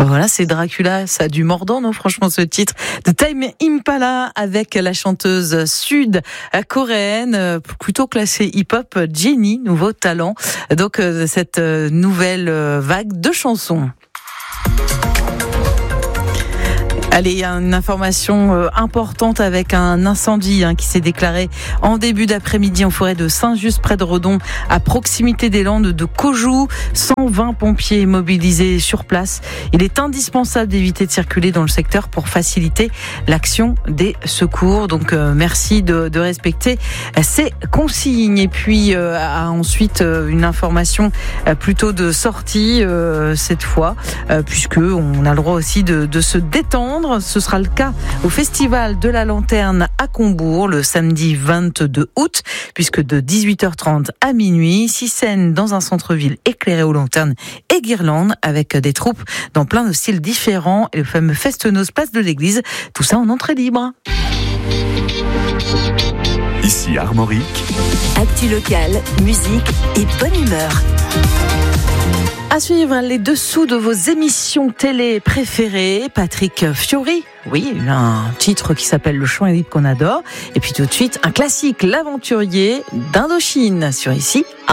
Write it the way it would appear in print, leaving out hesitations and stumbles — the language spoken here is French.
Voilà, c'est Dracula, ça a du mordant, non? Franchement, ce titre de Tame Impala avec la chanteuse sud-coréenne, plutôt classée hip-hop, Jennie, nouveau talent. Donc, cette nouvelle vague de chansons. Allez, il y a une information importante avec un incendie qui s'est déclaré en début d'après-midi en forêt de Saint-Just près de Redon, à proximité des Landes de Caujou. 120 pompiers mobilisés sur place. Il est indispensable d'éviter de circuler dans le secteur pour faciliter l'action des secours. Donc merci de respecter ces consignes. Et puis ensuite une information plutôt de sortie cette fois, puisque on a le droit aussi de se détendre. Ce sera le cas au Festival de la Lanterne à Combourg le samedi 22 août, puisque de 18h30 à minuit, 6 scènes dans un centre-ville éclairé aux lanternes et guirlandes, avec des troupes dans plein de styles différents, et le fameux Festenos place de l'église, tout ça en entrée libre. Ici Armorique. Actu locale, musique et bonne humeur. À suivre les dessous de vos émissions télé préférées, Patrick Fiori. Oui, il a un titre qui s'appelle Le Chant élite qu'on adore. Et puis tout de suite, un classique, L'Aventurier d'Indochine sur Ici